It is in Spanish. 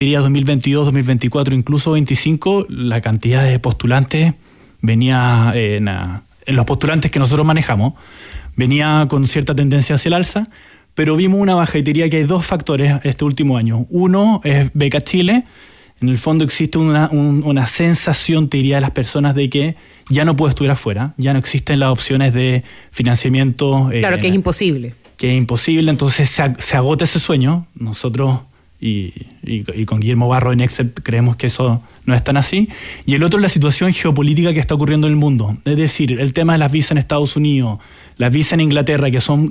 diría 2022, 2024, incluso 2025, la cantidad de postulantes venía en los postulantes que nosotros manejamos, venía con cierta tendencia hacia el alza, pero vimos una baja y diría que hay dos factores este último año. Uno es Beca Chile. En el fondo existe una sensación, te diría, de las personas de que ya no puedo estudiar afuera, ya no existen las opciones de financiamiento. Claro, que es imposible. Que es imposible, entonces se agota ese sueño. Nosotros y con Guillermo Barro en Excel creemos que eso no es tan así. Y el otro es la situación geopolítica que está ocurriendo en el mundo. Es decir, el tema de las visas en Estados Unidos, las visas en Inglaterra, que son